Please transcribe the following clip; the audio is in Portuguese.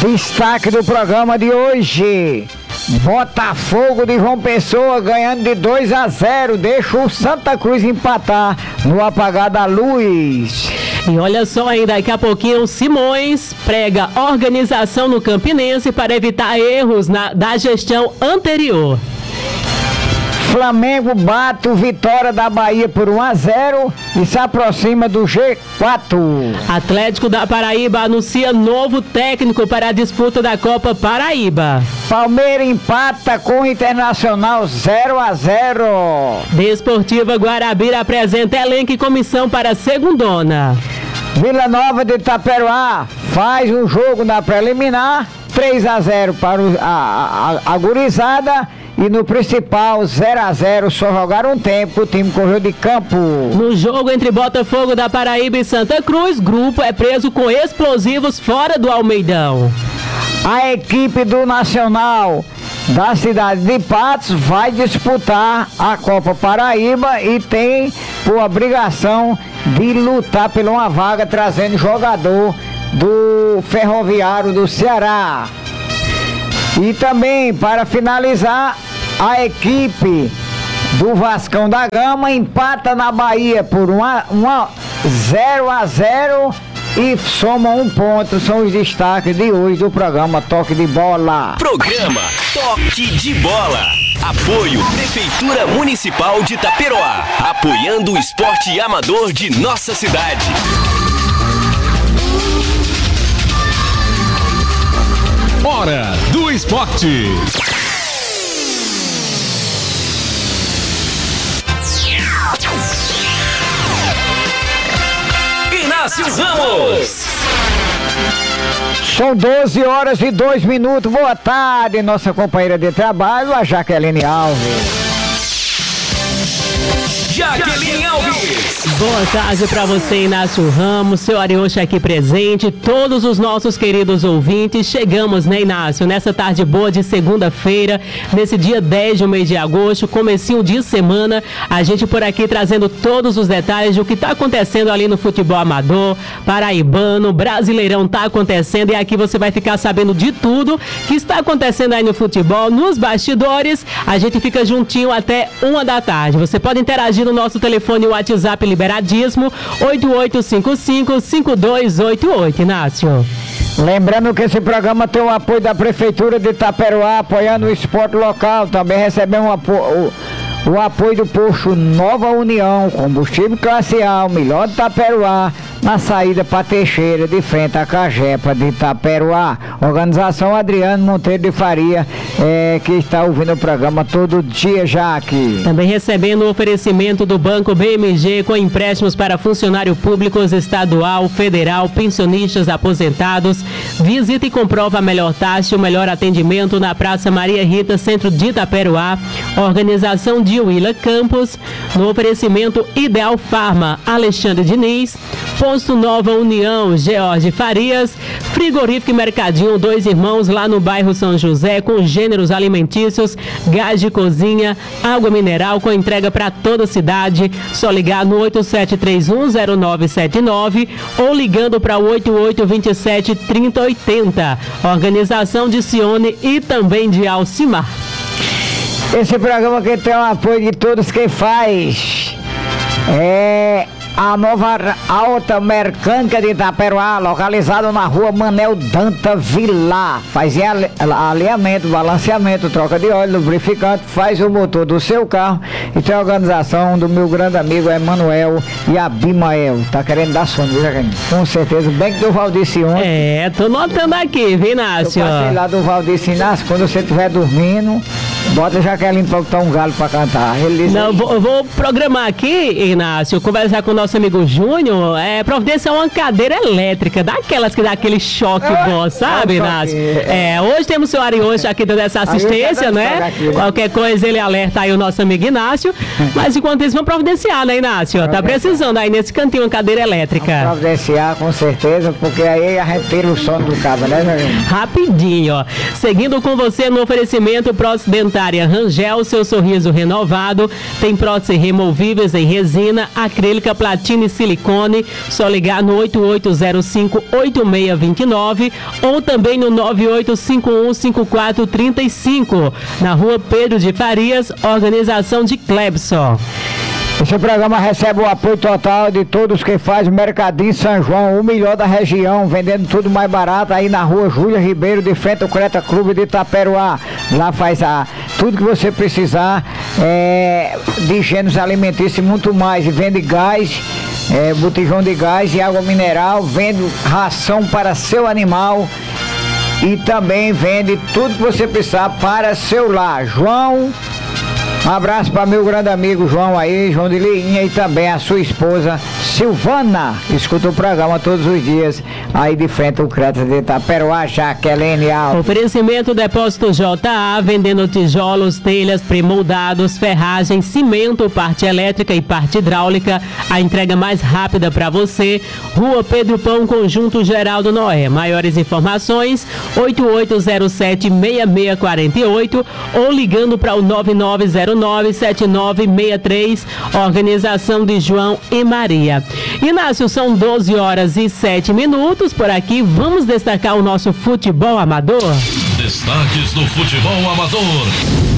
Destaque do programa de hoje: Botafogo de João Pessoa ganhando de 2-0, deixa o Santa Cruz empatar no apagar da luz. E olha só aí, daqui a pouquinho o Simões prega organização no Campinense para evitar erros da gestão anterior. Flamengo bate o Vitória da Bahia por 1-0 e se aproxima do G4. Atlético da Paraíba anuncia novo técnico para a disputa da Copa Paraíba. Palmeiras empata com o Internacional 0-0. Desportiva Guarabira apresenta elenco e comissão para a segundona. Vila Nova de Itaperuá faz um jogo na preliminar, 3-0 para a gurizada. E no principal, 0-0, só jogaram um tempo, o time correu de campo. No jogo entre Botafogo da Paraíba e Santa Cruz, grupo é preso com explosivos fora do Almeidão. A equipe do Nacional da cidade de Patos vai disputar a Copa Paraíba e tem por obrigação de lutar por uma vaga, trazendo jogador do Ferroviário do Ceará. E também, para finalizar, a equipe do Vascão da Gama empata na Bahia por 0-0 e soma um ponto. São os destaques de hoje do programa Toque de Bola. Programa Toque de Bola. Apoio Prefeitura Municipal de Itaperuá. Apoiando o esporte amador de nossa cidade. Hora do Esporte. Inácio Ramos. São 12h02. Boa tarde, nossa companheira de trabalho, a Jaqueline Alves. Jaqueline Alves. Boa tarde para você, Inácio Ramos, seu Ariocha aqui presente, todos os nossos queridos ouvintes. Chegamos, né, Inácio, nessa tarde boa de segunda-feira, nesse dia 10 do mês de agosto, comecinho de semana, a gente por aqui trazendo todos os detalhes do que está acontecendo ali no futebol amador, paraibano, brasileirão tá acontecendo, e aqui você vai ficar sabendo de tudo que está acontecendo aí no futebol, nos bastidores. A gente fica juntinho até 1 da tarde. Você pode interagir no nosso telefone WhatsApp liberadíssimo 8855-5288, Inácio. Lembrando que esse programa tem o apoio da Prefeitura de Itaperuá, apoiando o esporte local. Também recebemos o apoio do posto Nova União, combustível classe A, o melhor de Itaperuá, na saída para Teixeira, de frente à Cajepa de Itaperuá. Organização Adriano Monteiro de Faria, que está ouvindo o programa todo dia já aqui. Também recebendo o oferecimento do Banco BMG com empréstimos para funcionários públicos estadual, federal, pensionistas, aposentados. Visita e comprova a melhor taxa e o melhor atendimento na Praça Maria Rita, centro de Itaperuá. Organização de Willa Campos. No oferecimento Ideal Farma, Alexandre Diniz. Posto Nova União, George Farias. Frigorífico e Mercadinho Dois Irmãos, lá no bairro São José, com gêneros alimentícios, gás de cozinha, água mineral com entrega para toda a cidade. Só ligar no 87310979 ou ligando para o 88273080. Organização de Cione e também de Alcimar. Esse programa aqui tem o apoio de todos quem faz. A nova Alta Mecânica de Itaperuá, localizada na rua Manel Danta Vilar. Faz alinhamento, balanceamento, troca de óleo, lubrificante, faz o motor do seu carro. E tem a organização do meu grande amigo Emanuel e Abimael. Tá querendo dar sono, viu, Jaqueline? Com certeza, bem que do Valdice ontem. Tô notando aqui, viu, Inácio? Eu passei lá do Valdice, Inácio, quando você estiver dormindo, bota a Jaqueline pra botar um galo pra cantar. Ele disse, não, vou programar aqui, Inácio, conversar com o nosso amigo Júnior, providenciar uma cadeira elétrica, daquelas que dá aquele choque bom, sabe, Inácio? Hoje temos o seu Ariocha aqui dando essa assistência, né? Qualquer coisa ele alerta aí o nosso amigo Inácio, mas enquanto isso vamos providenciar, né, Inácio? Tá precisando aí nesse cantinho uma cadeira elétrica. Vamos providenciar, com certeza, porque aí a gente tira o sono do cabo, né, meu irmão? Rapidinho, ó. Seguindo com você no oferecimento Pró-Dental Dentária Rangel, seu sorriso renovado. Tem prótese removíveis em resina, acrílica, platina e silicone. Só ligar no 8805-8629 ou também no 9851-5435. Na rua Pedro de Farias, organização de Clebson. Esse programa recebe o apoio total de todos que fazem o Mercadinho São João, o melhor da região, vendendo tudo mais barato aí na rua Júlia Ribeiro, de frente ao Creta Clube de Itaperoá. Lá faz tudo que você precisar de gêneros alimentícios e muito mais. E vende gás, botijão de gás e água mineral, vende ração para seu animal e também vende tudo que você precisar para seu lar. João, um abraço para meu grande amigo João aí, João de Linha, e também a sua esposa Silvana, que escuta o programa todos os dias, aí de frente ao Creta de Itaperoá, Jaqueline Alves. Oferecimento Depósito JA, vendendo tijolos, telhas, premoldados, ferragem, cimento, parte elétrica e parte hidráulica. A entrega mais rápida para você. Rua Pedro Pão, Conjunto Geraldo Noé. Maiores informações, 8807-6648 ou ligando para o 9909-7963, organização de João e Maria. Inácio, são 12h07 por aqui. Vamos destacar o nosso futebol amador? Destaques do futebol amador.